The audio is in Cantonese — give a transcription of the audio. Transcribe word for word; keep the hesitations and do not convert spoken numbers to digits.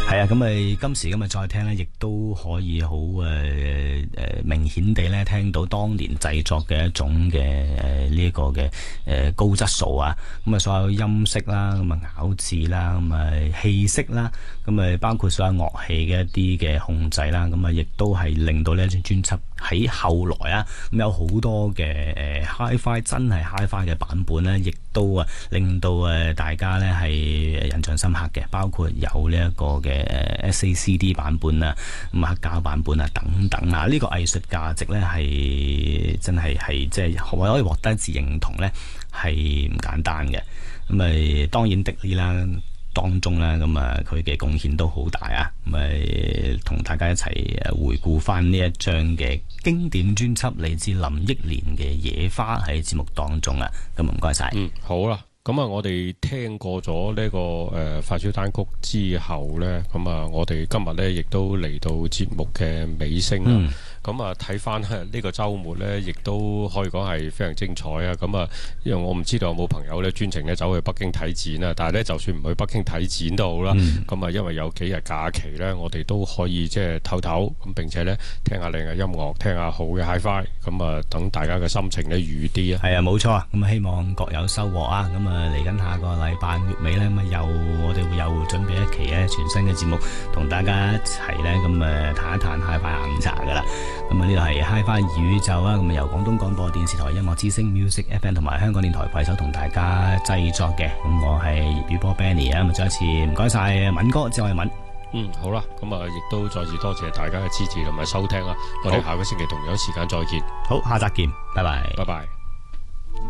係啊，咁咪今時今日再聽咧，亦都可以好誒誒明顯地咧聽到當年製作嘅一種嘅誒呢一個嘅誒、呃、高質素啊，咁啊所有音色啦，咁啊咬字啦，咁啊氣息啦，咁啊包括所有樂器嘅一啲嘅控制啦，咁啊亦都係令到呢一張專輯喺後來啊，咁有好多嘅誒 Hi-Fi 真係 Hi-Fi 嘅版本咧，亦都啊令到誒大家咧係印象深刻嘅，包括有呢一個嘅誒 S A C D 版本啊，咁啊黑膠版本啊等等啊，呢個藝術價值咧係真係係即係可以獲得一致認同咧，係唔簡單嘅。咁咪當然迪利啦當中啦，咁啊佢嘅貢獻都好大啊，咁咪同大家一齊誒回顧翻呢一張嘅經典專輯，嚟自林憶蓮嘅《野花》喺節目當中啊，咁唔該晒。嗯， 好啦。咁啊，我哋聽過咗呢、這個誒、呃、發燒單曲之後呢，咁啊，我哋今日呢亦都嚟到節目嘅尾聲啦。嗯咁啊，睇翻呢個週末呢，亦都可以講係非常精彩啊！咁啊，因為我唔知道有冇朋友呢專程呢走去北京睇展啊，但係呢，就算唔去北京睇展都好啦。咁啊、嗯，因為有幾日假期呢，我哋都可以即係唞唞，咁並且呢，聽下靚嘅音樂，聽下好嘅 Hi-Fi， 咁啊，等大家嘅心情呢愉啲啊！ 係啊，冇錯啊！咁啊，希望各有收穫啊！咁啊，嚟緊下個禮拜月尾呢，咁啊又我哋會又準備一期咧全新嘅節目，同大家一齊呢，咁誒談一談 Hi-Fi 硬茶噶啦。咁啊，呢度係 Hi-Fi 宇宙啊！咁啊，由廣東廣播電視台音樂之聲 Music F M 同埋香港電台攜手同大家製作嘅。咁我係葉宇波 Benny 啊！咁再一次唔該晒敏哥，之外敏。 嗯，好啦，咁啊，亦都再次多謝大家嘅支持同埋收聽啦。我哋下個星期同樣時間再見。 好，下集見，拜拜， 拜拜。